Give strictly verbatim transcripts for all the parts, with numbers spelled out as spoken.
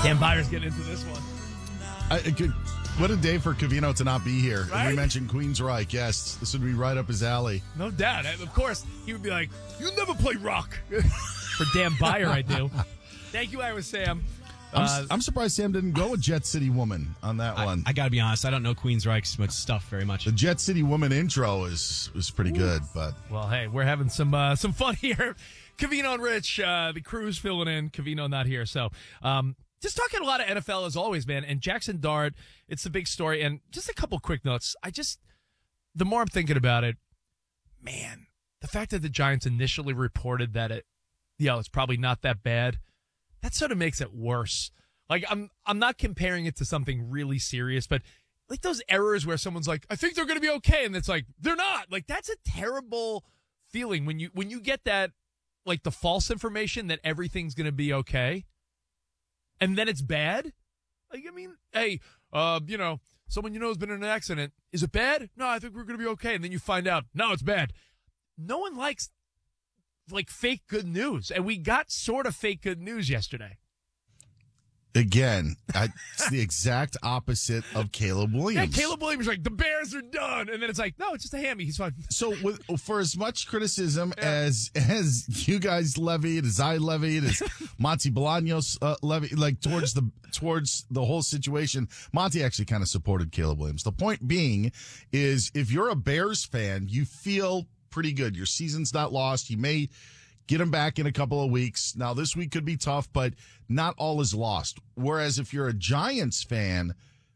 Dan Byers getting into this one. I, it could, what a day for Covino to not be here. Right? And we mentioned Queensryche. Yes, this would be right up his alley. No doubt. Of course, he would be like, you never play rock. For Dan Byer, I do. Thank you, Iowa Sam. I'm, Uh, I'm surprised Sam didn't go with Jet City Woman on that I, one. I got to be honest, I don't know Queensryche's much stuff very much. The Jet City Woman intro is was pretty good, but well, hey, we're having some uh, some fun here. Covino and Rich, uh, the crew's filling in. Covino not here. So um, just talking a lot of N F L as always, man. And Jackson Dart, it's a big story. And just a couple quick notes. I just, the more I'm thinking about it, man, the fact that the Giants initially reported that it, you know, it's probably not that bad, that sort of makes it worse. Like, I'm I'm not comparing it to something really serious, but like those errors where someone's like, I think they're going to be okay, and it's like, they're not. Like, that's a terrible feeling when you when you get that, like, the false information that everything's going to be okay, and then it's bad. Like, I mean, hey, uh, you know, someone you know has been in an accident. Is it bad? No, I think we're going to be okay. And then you find out, no, it's bad. No one likes, like, fake good news, and we got sort of fake good news yesterday. again, I, it's the exact opposite of Caleb Williams. Yeah, Caleb Williams is like, the Bears are done. And then it's like, no, it's just a hammy. He's fine. So with, for as much criticism yeah. as as you guys levied, as I levied, as Monty Bolaños uh, levied, like towards the towards the whole situation, Monty actually kind of supported Caleb Williams. The point being is if you're a Bears fan, you feel pretty good. Your season's not lost. You may get him back in a couple of weeks. Now, this week could be tough, but not all is lost. Whereas if you're a Giants fan,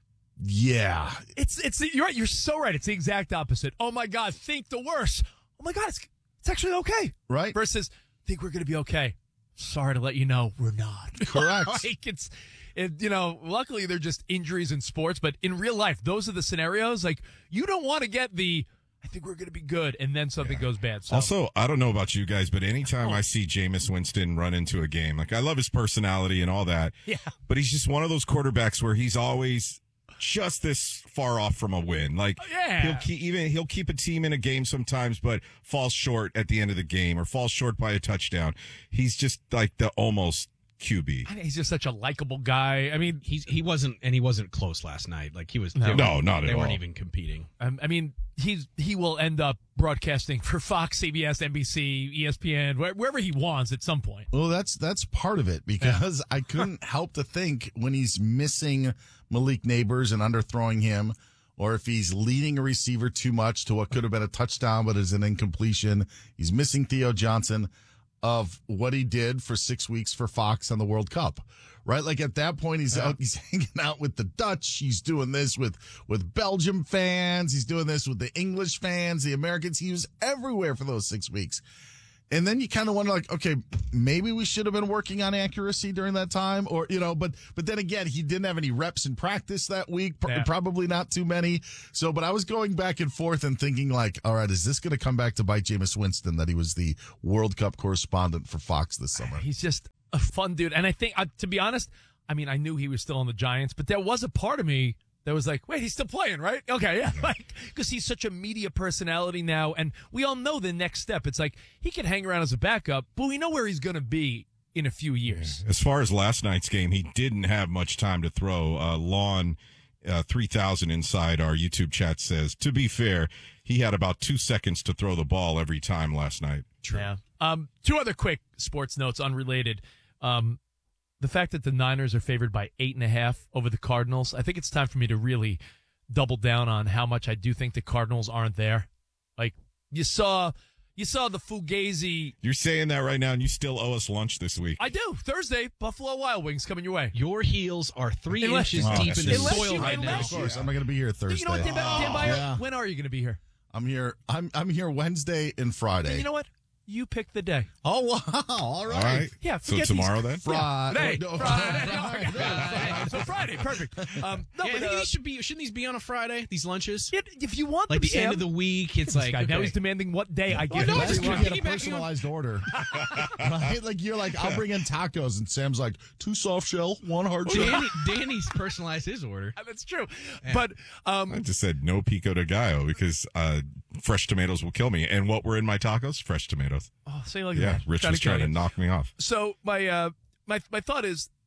yeah. It's, it's, you're right. You're so right. It's the exact opposite. Oh my God, think the worst. Oh my God, it's, it's actually okay. Right. Versus, think we're going to be okay. Sorry to let you know, we're not. Correct. Like it's, it, you know, luckily they're just injuries in sports, but in real life, those are the scenarios. Like, you don't want to get the, I think we're going to be good, and then something yeah. goes bad. So. Also, I don't know about you guys, but anytime oh. I see Jameis Winston run into a game, like I love his personality and all that, yeah. but he's just one of those quarterbacks where he's always just this far off from a win. Like yeah. he'll keep even he'll keep a team in a game sometimes, but falls short at the end of the game or falls short by a touchdown. He's just like the almost Q B. He's just such a likable guy. I mean, he's he wasn't, and he wasn't close last night. Like he was, no, no not at they all. They weren't even competing. Um, I mean, he's he will end up broadcasting for Fox, C B S, N B C, E S P N, wherever he wants at some point. Well, that's that's part of it because yeah. I couldn't help to think when he's missing Malik Neighbors and underthrowing him, or if he's leading a receiver too much to what could have been a touchdown but is an incompletion. He's missing Theo Johnson. Of what he did for six weeks for Fox on the World Cup, right? Like at that point, he's yeah. out, he's hanging out with the Dutch. He's doing this with, with Belgium fans. He's doing this with the English fans, the Americans. He was everywhere for those six weeks. And then you kind of wonder, like, okay, maybe we should have been working on accuracy during that time, or, you know, but, but then again, he didn't have any reps in practice that week, yeah. probably not too many. So, but I was going back and forth and thinking, like, all right, is this going to come back to bite Jameis Winston that he was the World Cup correspondent for Fox this summer? He's just a fun dude. And I think, uh, to be honest, I mean, I knew he was still on the Giants, but there was a part of me that was like, wait, he's still playing, right? Okay, yeah. Like, because he's such a media personality now, and we all know the next step. It's like, he can hang around as a backup, but we know where he's going to be in a few years. As far as last night's game, he didn't have much time to throw. Uh, Lawn uh, three thousand inside our YouTube chat says, to be fair, he had about two seconds to throw the ball every time last night. True. Yeah. Um, two other quick sports notes, unrelated. Um, The fact that the Niners are favored by eight and a half over the Cardinals, I think it's time for me to really double down on how much I do think the Cardinals aren't there. Like, you saw, you saw the Fugazi. You're saying that right now, and you still owe us lunch this week. I do. Thursday, Buffalo Wild Wings coming your way. Your heels are three unless, inches oh, deep in the soil you, right now. Of course, I'm not going to be here Thursday. You know what, Dan, Dan Byer? Yeah. When are you going to be here? I'm here. I'm I'm here Wednesday and Friday. You know what? You pick the day. Oh, wow. All right. All right. Yeah. So tomorrow these, then? Friday. Yeah. No, Friday. Friday. No, Friday. So Friday. Perfect. Um, no, yeah, but, I think uh, these should be, shouldn't these be on a Friday, these lunches? Yeah, if you want like them, the Sam, end of the week, it's like, guy, okay. now he's demanding what day I give oh, no, him. I just You kidding. get a personalized order. Right? Like, you're like, I'll bring in tacos, and Sam's like, two soft shell, one hard shell. Danny, Danny's personalized his order. That's true. Yeah. But um, I just said no pico de gallo because uh, fresh tomatoes will kill me. And what were in my tacos? Fresh tomatoes. Oh, say like yeah, that. Rich was trying to knock me off. So my uh, my my thought is,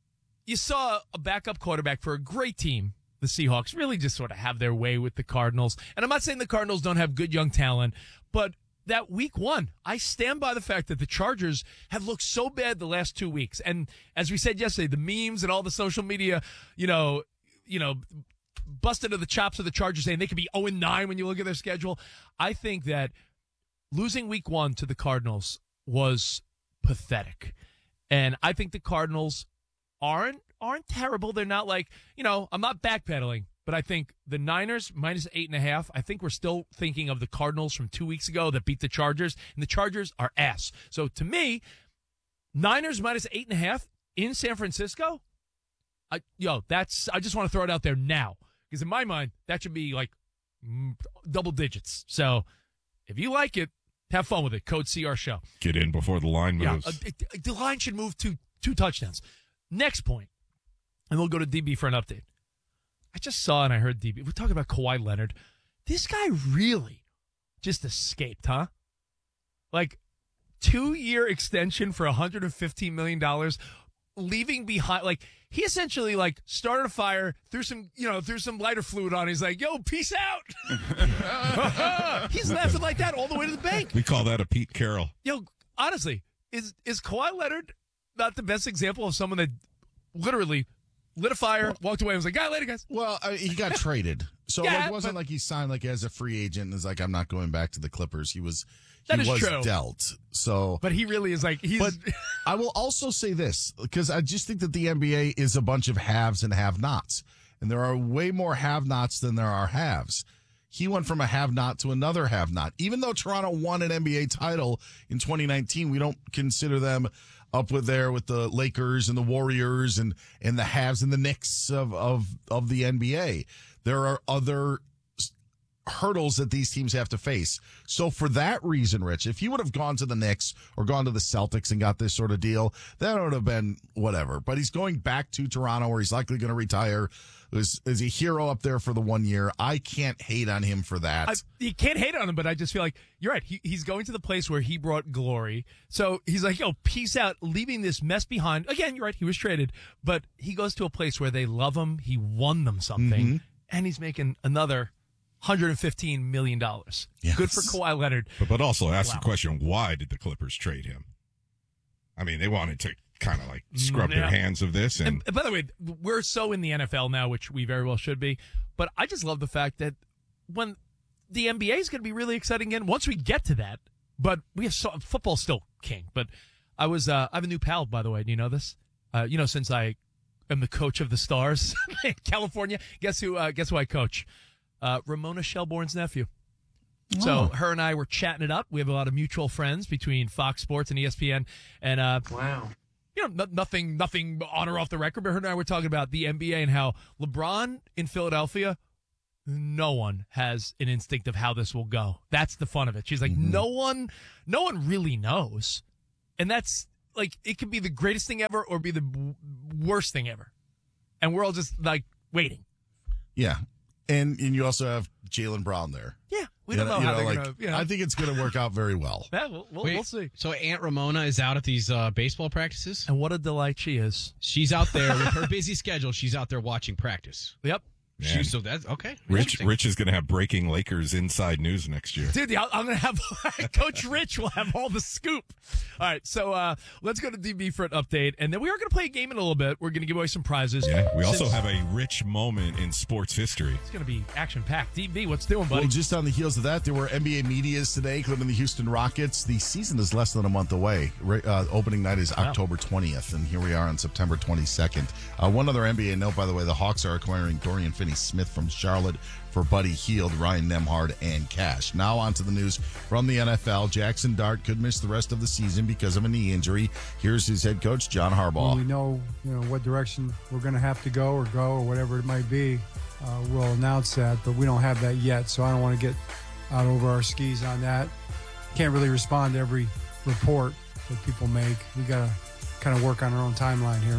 you saw a backup quarterback for a great team, the Seahawks, really just sort of have their way with the Cardinals. And I'm not saying the Cardinals don't have good young talent, but that week one, I stand by the fact that the Chargers have looked so bad the last two weeks. And as we said yesterday, the memes and all the social media, you know, you know, busted to the chops of the Chargers saying they could be oh and nine when you look at their schedule. I think that losing week one to the Cardinals was pathetic. And I think the Cardinals aren't aren't terrible. They're not like, you know, I'm not backpedaling, but I think the Niners minus eight and a half, I think we're still thinking of the Cardinals from two weeks ago that beat the Chargers, and the Chargers are ass. So to me, Niners minus eight and a half in San Francisco, I, yo, that's, I just want to throw it out there now, because in my mind, that should be like mm, double digits. So if you like it, have fun with it. Code C R Show. Get in before the line moves. Yeah, uh, the line should move to two touchdowns. Next point, and we'll go to D B for an update. I just saw and I heard D B. We're talking about Kawhi Leonard. This guy really just escaped, huh? Like, two-year extension for one hundred fifteen million dollars, leaving behind, like, he essentially, like, started a fire, threw some, you know, threw some lighter fluid on. He's like, yo, peace out. He's laughing like that all the way to the bank. We call that a Pete Carroll. Yo, honestly, is is Kawhi Leonard not the best example of someone that literally lit a fire, walked away, and was like, "Got later, guys." Well, I mean, he got traded, so Yeah, like, it wasn't but- like he signed like as a free agent and is like, "I'm not going back to the Clippers." He was That he is was true. dealt. So, But he really is like, he's. but I will also say this, because I just think that the N B A is a bunch of haves and have-nots, and there are way more have-nots than there are haves. He went from a have-not to another have-not. Even though Toronto won an N B A title in twenty nineteen, we don't consider them up with there with the Lakers and the Warriors and, and the haves and the Knicks of, of, of the N B A. There are other hurdles that these teams have to face. So for that reason, Rich, if he would have gone to the Knicks or gone to the Celtics and got this sort of deal, that would have been whatever. But he's going back to Toronto where he's likely going to retire. Is, is a hero up there for the one year. I can't hate on him for that. I, you can't hate on him, but I just feel like you're right. He, he's going to the place where he brought glory. So he's like, yo, peace out, leaving this mess behind. Again, you're right. He was traded, but he goes to a place where they love him. He won them something, Mm-hmm. and he's making another one hundred fifteen million dollars. Yes. Good for Kawhi Leonard. But, but also ask Wow. the question, why did the Clippers trade him? I mean, they wanted to kind of like scrub Yeah. their hands of this. And, And, and by the way, we're so in the N F L now, which we very well should be. But I just love the fact that when the N B A is going to be really exciting again, once we get to that, but we have so, football's still king. But I was, uh, I have a new pal, by the way. Do you know this? Uh, you know, since I am the coach of the Stars in California, guess who, uh, guess who I coach? Uh, Ramona Shelbourne's nephew. So her and I were chatting it up. We have a lot of mutual friends between Fox Sports and E S P N. And, uh, Wow. you know, no, nothing, nothing on or off the record, but her and I were talking about the N B A and how LeBron in Philadelphia, no one has an instinct of how this will go. That's the fun of it. She's like, Mm-hmm. no one, no one really knows. And that's like, it could be the greatest thing ever or be the w- worst thing ever. And we're all just like waiting. Yeah. And and you also have Jaylen Brown there. Yeah. We You don't know, you how they're like, going to, you know. I think it's going to work out very well. yeah, we'll, we'll, Wait, we'll see. So Aunt Ramona is out at these uh, baseball practices? And what a delight she is. She's out there with her busy schedule. She's out there watching practice. Yep. Man. She, so that's okay. Rich Interesting. Rich is going to have breaking Lakers inside news next year. Dude, I'm going to have Coach Rich will have all the scoop. All right, so uh, let's go to D B for an update, and then we are going to play a game in a little bit. We're going to give away some prizes. Yeah, we also Since have a rich moment in sports history. It's going to be action-packed. D B, what's doing, buddy? Well, just on the heels of that, there were N B A medias today, including the Houston Rockets. The season is less than a month away. Ra- Uh, opening night is October twentieth, and here we are on September twenty-second. Uh, one other N B A note, by the way, the Hawks are acquiring Dorian Finney-Smith from Charlotte for Buddy Hield, Ryan Nembhard, and Cash. Now on to the news from the N F L. Jackson Dart could miss the rest of the season because of a knee injury. Here's his head coach, John Harbaugh. When we know, you know, what direction we're going to have to go or go or whatever it might be, uh, we'll announce that, but we don't have that yet, so I don't want to get out over our skis on that. Can't really respond to every report that people make. We got to kind of work on our own timeline here.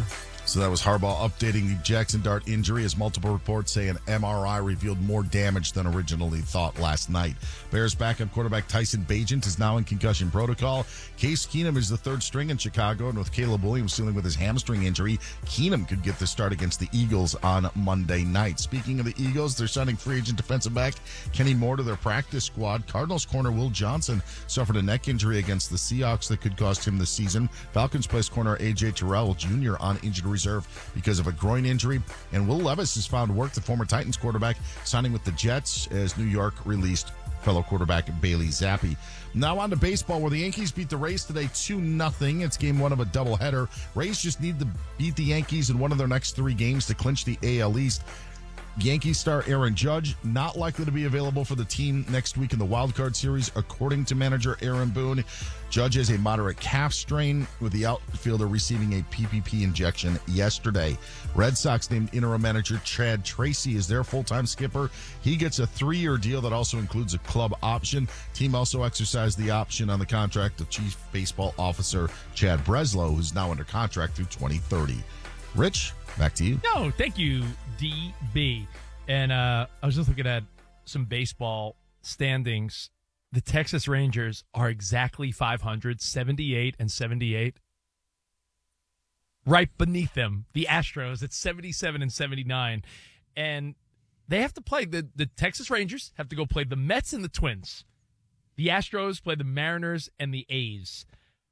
So that was Harbaugh updating the Jackson Dart injury as multiple reports say an M R I revealed more damage than originally thought last night. Bears backup quarterback Tyson Bagent is now in concussion protocol. Case Keenum is the third string in Chicago, and with Caleb Williams dealing with his hamstring injury, Keenum could get the start against the Eagles on Monday night. Speaking of the Eagles, they're signing free agent defensive back Kenny Moore to their practice squad. Cardinals corner Will Johnson suffered a neck injury against the Seahawks that could cost him the season. Falcons placed corner A J Terrell Junior on injured reserve because of a groin injury. And Will Levis has found work, the former Titans quarterback, signing with the Jets as New York released fellow quarterback Bailey Zappi. Now on to baseball, where the Yankees beat the Rays today two nothing. It's game one of a doubleheader. Rays just need to beat the Yankees in one of their next three games to clinch the A L East. Yankees star Aaron Judge not likely to be available for the team next week in the Wild Card Series, according to manager Aaron Boone. Judge has a moderate calf strain, with the outfielder receiving a P P P injection yesterday. Red Sox named interim manager Chad Tracy as their full-time skipper. He gets a three-year deal that also includes a club option. Team also exercised the option on the contract of Chief Baseball Officer Chad Breslow, who's now under contract through twenty thirty. Rich, back to you. No, thank you, D B. And uh, I was just looking at some baseball standings. The Texas Rangers are exactly five hundred, seventy-eight and seventy-eight. Right beneath them, the Astros at seventy-seven and seventy-nine. And they have to play, the, the Texas Rangers have to go play the Mets and the Twins. The Astros play the Mariners and the A's.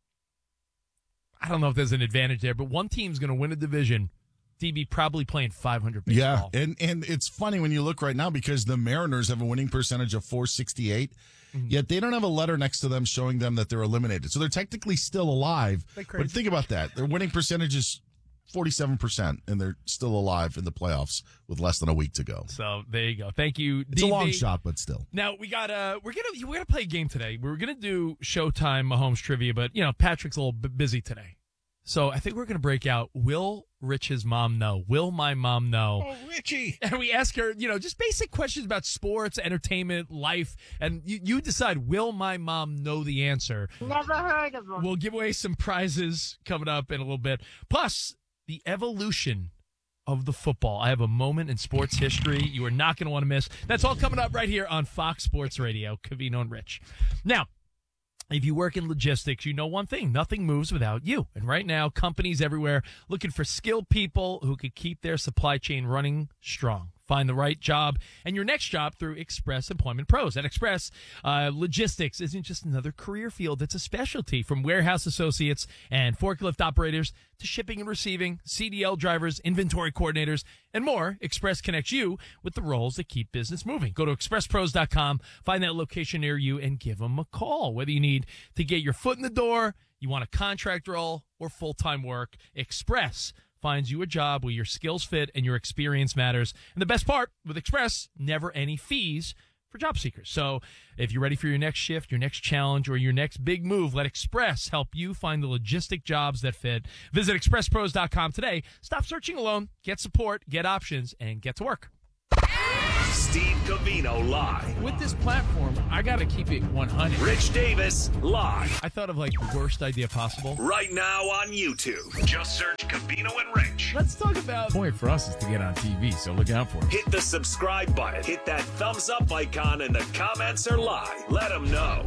I don't know if there's an advantage there, but one team's going to win a division. D B probably playing five hundred baseball. Yeah, and, and it's funny when you look right now because the Mariners have a winning percentage of four sixty-eight, mm-hmm. yet they don't have a letter next to them showing them that they're eliminated. So they're technically still alive. But think about that. Their winning percentage is forty-seven percent, and they're still alive in the playoffs with less than a week to go. So there you go. Thank you, It's D B. a long shot, but still. Now we got uh we're gonna we're gonna play a game today. We're gonna do Showtime Mahomes trivia, but you know Patrick's a little bit busy today, so I think we're gonna break out. Will Rich's mom know? Will my mom know? Oh, Richie! And we ask her, you know, just basic questions about sports, entertainment, life, and you, you decide. Will my mom know the answer? Never heard of them. We'll give away some prizes coming up in a little bit. Plus, the evolution of the football. I have a moment in sports history you are not going to want to miss. That's all coming up right here on Fox Sports Radio. Covino and Rich. Now, if you work in logistics, you know one thing. Nothing moves without you. And right now, companies everywhere looking for skilled people who could keep their supply chain running strong. Find the right job and your next job through Express Employment Pros. At Express, uh, logistics isn't just another career field. It's a specialty, from warehouse associates and forklift operators to shipping and receiving, C D L drivers, inventory coordinators, and more. Express connects you with the roles that keep business moving. Go to express pros dot com, find that location near you, and give them a call. Whether you need to get your foot in the door, you want a contract role, or full-time work, Express finds you a job where your skills fit and your experience matters. And the best part, with Express, never any fees for job seekers. So if you're ready for your next shift, your next challenge, or your next big move, let Express help you find the logistic jobs that fit. Visit express pros dot com today. Stop searching alone. Get support, get options, and get to work. Steve Covino live. With this platform, I got to keep it one hundred. Rich Davis live. I thought of like the worst idea possible. Right now on YouTube. Just search Covino and Rich. Let's talk about... The point for us is to get on T V, so look out for it. Hit the subscribe button. Hit that thumbs up icon, and the comments are live. Let them know.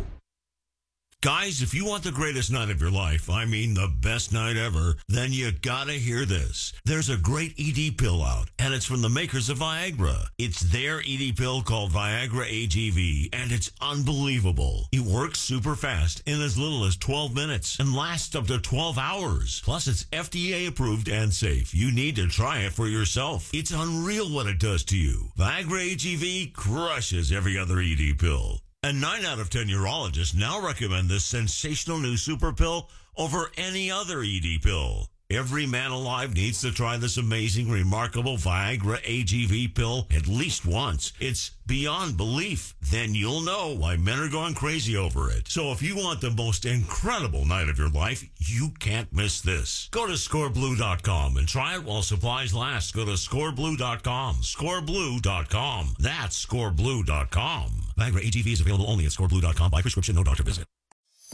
Guys, if you want the greatest night of your life, I mean the best night ever, then you gotta hear this. There's a great E D pill out, and it's from the makers of Viagra. It's their E D pill called Viagra A G V, and it's unbelievable. It works super fast in as little as twelve minutes and lasts up to twelve hours. Plus, it's F D A approved and safe. You need to try it for yourself. It's unreal what it does to you. Viagra A G V crushes every other E D pill. And nine out of ten urologists now recommend this sensational new super pill over any other E D pill. Every man alive needs to try this amazing, remarkable Viagra A G V pill at least once. It's beyond belief. Then you'll know why men are going crazy over it. So if you want the most incredible night of your life, you can't miss this. Go to score blue dot com and try it while supplies last. Go to score blue dot com. score blue dot com. That's score blue dot com. Viagra A G V is available only at score blue dot com by prescription, no doctor visit.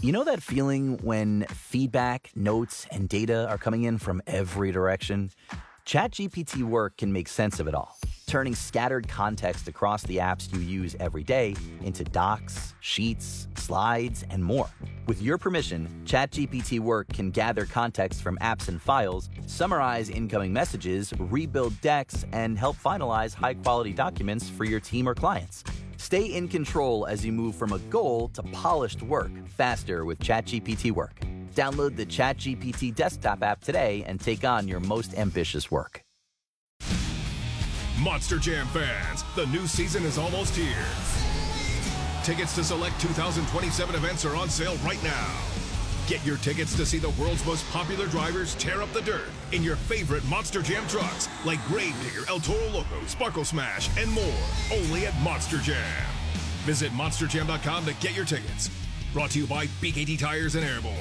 You know that feeling when feedback, notes, and data are coming in from every direction? ChatGPT Work can make sense of it all, turning scattered context across the apps you use every day into docs, sheets, slides, and more. With your permission, ChatGPT Work can gather context from apps and files, summarize incoming messages, rebuild decks, and help finalize high-quality documents for your team or clients. Stay in control as you move from a goal to polished work faster with ChatGPT Work. Download the ChatGPT desktop app today and take on your most ambitious work. Monster Jam fans, the new season is almost here. Tickets to select two thousand twenty-seven events are on sale right now. Get your tickets to see the world's most popular drivers tear up the dirt in your favorite Monster Jam trucks like Gravedigger, El Toro Loco, Sparkle Smash, and more. Only at Monster Jam. Visit monster jam dot com to get your tickets. Brought to you by B K T Tires and Airborne.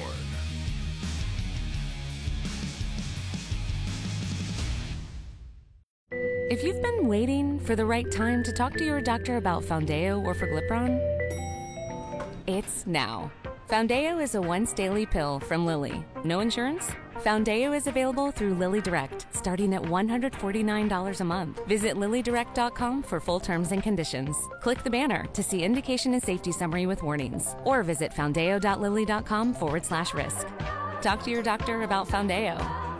If you've been waiting for the right time to talk to your doctor about Foundeo or Forglipron, it's now. Foundeo is a once-daily pill from Lilly. No insurance? Foundeo is available through Lilly Direct, starting at one hundred forty-nine dollars a month. Visit lilly direct dot com for full terms and conditions. Click the banner to see indication and safety summary with warnings, or visit foundeo dot lilly dot com forward slash risk. Talk to your doctor about Foundeo.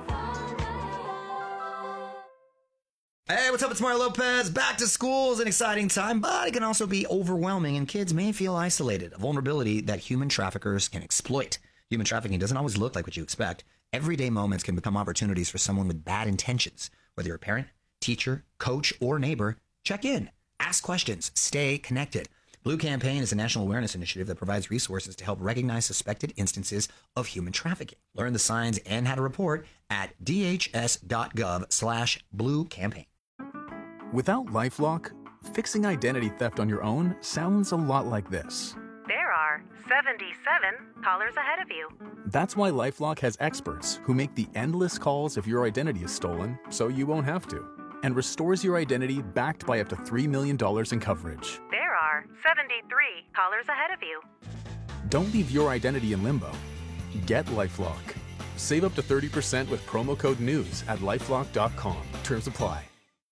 Hey, what's up? It's Mario Lopez. Back to school is an exciting time, but it can also be overwhelming, and kids may feel isolated, a vulnerability that human traffickers can exploit. Human trafficking doesn't always look like what you expect. Everyday moments can become opportunities for someone with bad intentions. Whether you're a parent, teacher, coach, or neighbor, check in, ask questions, stay connected. Blue Campaign is a national awareness initiative that provides resources to help recognize suspected instances of human trafficking. Learn the signs and how to report at d h s dot gov slash blue campaign. Without LifeLock, fixing identity theft on your own sounds a lot like this. There are seventy-seven callers ahead of you. That's why LifeLock has experts who make the endless calls if your identity is stolen, so you won't have to, and restores your identity backed by up to three million dollars in coverage. There are seventy-three callers ahead of you. Don't leave your identity in limbo. Get LifeLock. Save up to thirty percent with promo code NEWS at lifelock dot com. Terms apply.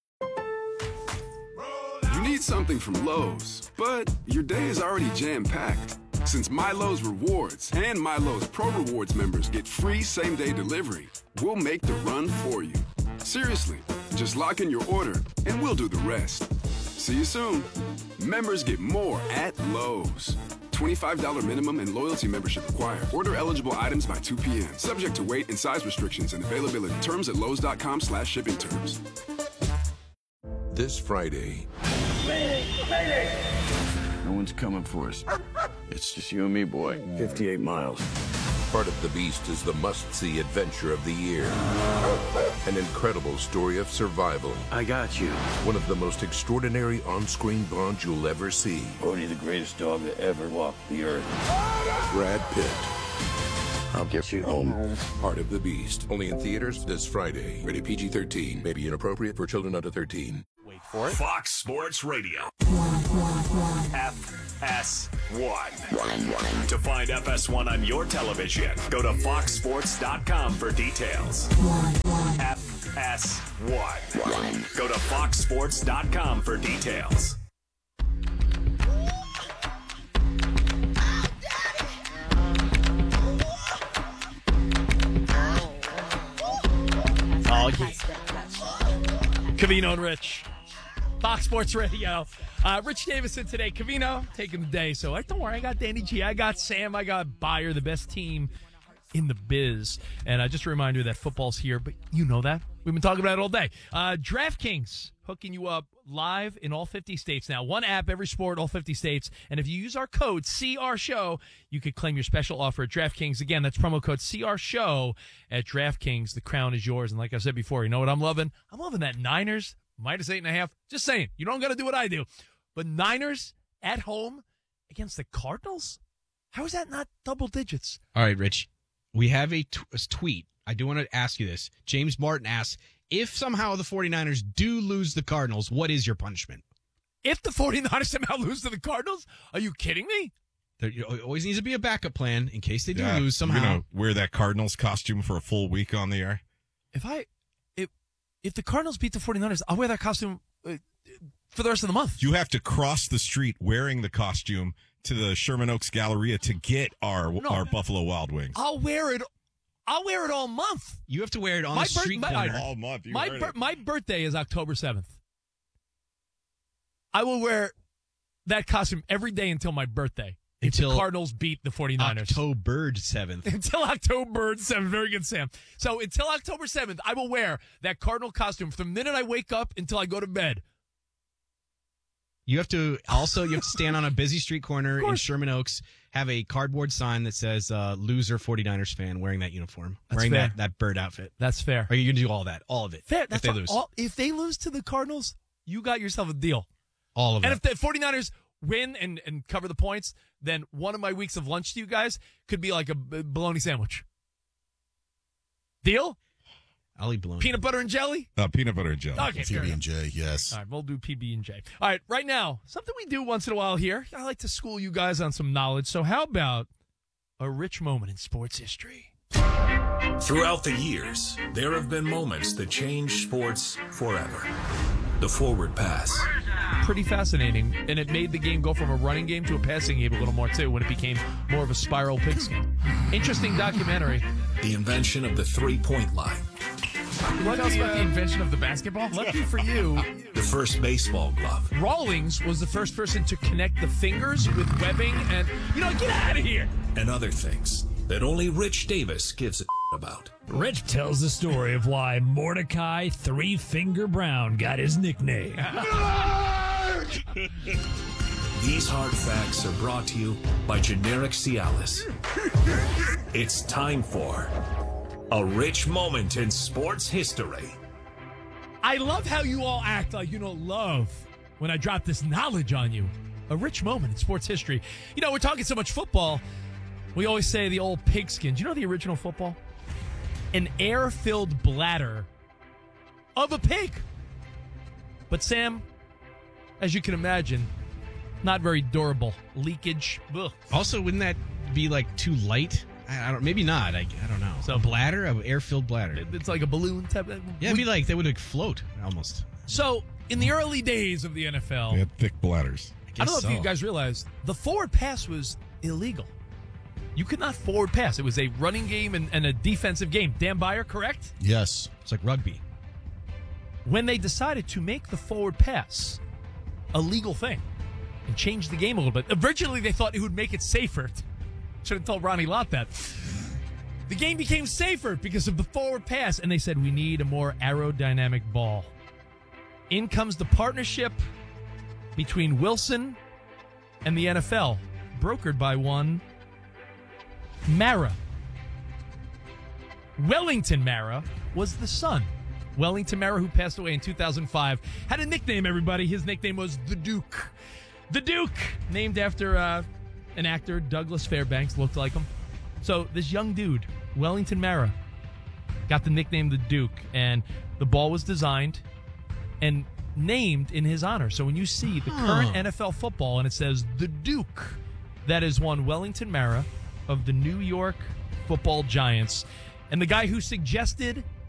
You need something from Lowe's, but your day is already jam-packed. Since MyLowe's Rewards and MyLowe's Pro Rewards members get free same-day delivery, we'll make the run for you. Seriously, just lock in your order and we'll do the rest. See you soon. Members get more at Lowe's. twenty-five dollars minimum and loyalty membership required. Order eligible items by two p.m. Subject to weight and size restrictions and availability. Terms at lowes dot com slash shipping terms. This Friday. No one's coming for us. It's just you and me, boy. fifty-eight miles. Part of the Beast is the must-see adventure of the year. An incredible story of survival. I got you. One of the most extraordinary on-screen bonds you'll ever see. Bodie, the greatest dog that ever walked the earth. Brad Pitt. I'll get you home. Part of the Beast. Only in theaters this Friday. Rated P G thirteen. May be inappropriate for children under thirteen. Wait for it. Fox Sports Radio. F S one. To find F S one on your television, go to fox sports dot com for details. F S one. Go to fox sports dot com for details. Oh, yeah. Covino and Rich. Fox Sports Radio. Uh, Rich Davison today. Covino taking the day. So I don't worry. I got Danny G. I got Sam. I got Bayer, the best team in the biz. And uh, just a reminder that football's here, but you know that. We've been talking about it all day. Uh, DraftKings hooking you up live in all fifty states now. One app, every sport, all fifty states. And if you use our code C R Show, you could claim your special offer at DraftKings. Again, that's promo code C R Show at DraftKings. The crown is yours. And like I said before, you know what I'm loving? I'm loving that Niners minus eight and a half. Just saying. You don't got to do what I do. But Niners at home against the Cardinals? How is that not double digits? All right, Rich. We have a, t- a tweet. I do want to ask you this. James Martin asks, if somehow the 49ers do lose the Cardinals, what is your punishment? If the 49ers somehow lose to the Cardinals? Are you kidding me? There always needs to be a backup plan in case they do Yeah, lose somehow. You're gonna wear that Cardinals costume for a full week on the air? If I if if the Cardinals beat the 49ers, I'll wear that costume uh, for the rest of the month. You have to cross the street wearing the costume to the Sherman Oaks Galleria to get our No. our Buffalo Wild Wings. I'll wear it. I'll wear it all month. You have to wear it on My the street birth- my- corner. All month. You My heard bir- it. my birthday is October seventh. I will wear that costume every day until my birthday. If Until the Cardinals beat the 49ers. October seventh. Until October seventh. Very good, Sam. So until October seventh, I will wear that Cardinal costume from the minute I wake up until I go to bed. You have to also you have to stand on a busy street corner in Sherman Oaks, have a cardboard sign that says uh, "Loser 49ers fan" wearing that uniform, That's wearing fair. that, that bird outfit. That's fair. Are you gonna do all that, all of it? Fair. If That's they all- lose, all- if they lose to the Cardinals, you got yourself a deal. all of And it. if the 49ers win and, and cover the points, then one of my weeks of lunch to you guys could be like a b- bologna sandwich. Deal? I'll eat bologna. Peanut butter and jelly? Uh, peanut butter and jelly. Okay, fair P B enough. and J, yes. All right, we'll do P B and J. All right, right now, something we do once in a while here. I like to school you guys on some knowledge. So how about a rich moment in sports history? Throughout the years, there have been moments that changed sports forever. The forward pass. Pretty fascinating, and it made the game go from a running game to a passing game a little more, too, when it became more of a spiral pigskin. Interesting documentary. The invention of the three-point line. What else about the invention of the basketball? Lucky for you, The first baseball glove. Rawlings was the first person to connect the fingers with webbing and, you know, get out of here. And other things that only Rich Davis gives a about. Rich tells the story of why Mordecai Three Finger Brown got his nickname. These hard facts are brought to you by Generic Cialis. It's time for a rich moment in sports history. I love how you all act like you don't love when I drop this knowledge on you. A rich moment in sports history. You know, we're talking so much football. We always say the old pigskin. Do you know the original football? An air-filled bladder of a pig. But Sam, as you can imagine, not very durable. Leakage. Ugh. Also, wouldn't that be like too light? I, I don't. Maybe not. I, I don't know. So a bladder, an air-filled bladder. It's like a balloon type. Of, Yeah, it'd be like they would like float almost. So, in the early days of the N F L, They had thick bladders. I don't know so. if you guys realize the forward pass was illegal. You could not forward pass. It was a running game and, and a defensive game. Dan Byer, correct? Yes. It's like rugby. When they decided to make the forward pass a legal thing and change the game a little bit, originally they thought it would make it safer. Should have told Ronnie Lott that. The game became safer because of the forward pass, and they said, we need a more aerodynamic ball. In comes the partnership between Wilson and the N F L, brokered by one Mara. Wellington Mara was the son. Wellington Mara, who passed away in two thousand five, had a nickname, everybody. His nickname was The Duke. The Duke, named after uh, an actor, Douglas Fairbanks, looked like him. So this young dude, Wellington Mara, got the nickname The Duke, and the ball was designed and named in his honor. So when you see the current N F L football and it says The Duke, that is one Wellington Mara of the New York Football Giants. And the guy who suggested